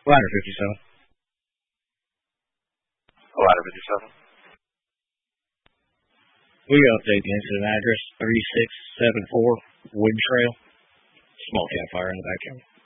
Ladder 57. Ladder 57. We update the incident address 3674 Wood Trail. Small campfire in the backyard.